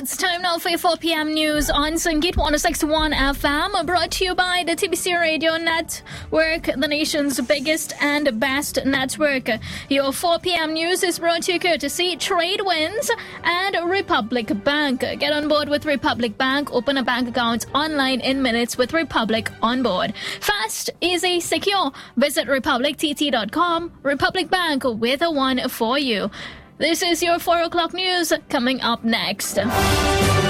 It's time now for your 4 p.m. news on Sangeet 106.1 FM, brought to you by the TBC Radio Network, the nation's biggest and best network. Your 4 p.m. news is brought to you courtesy Tradewinds and Republic Bank. Get on board with Republic Bank. Open a bank account online in minutes with Republic on board. Fast, easy, secure. Visit republictt.com. Republic Bank, with a one for you. This is your 4 o'clock news coming up next.